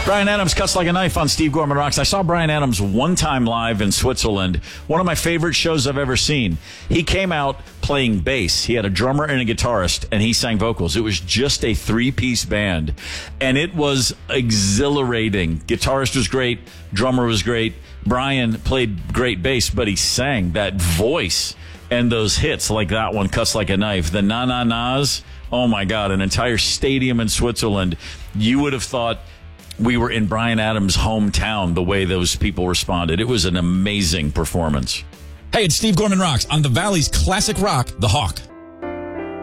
Bryan Adams cuts like a knife on Steve Gorman Rocks. I saw Bryan Adams one time live in Switzerland. One of my favorite shows I've ever seen. He came out playing bass. He had a drummer and a guitarist, and he sang vocals. It was just a three-piece band, and it was exhilarating. Guitarist was great. Drummer was great. Bryan played great bass, but he sang that voice and those hits like that one, Cuts Like a Knife. The na-na-nas, oh my God, an entire stadium in Switzerland. You would have thought we were in Bryan Adams' hometown, the way those people responded. It was an amazing performance. Hey, it's Steve Gorman Rocks on the Valley's classic rock, The Hawk.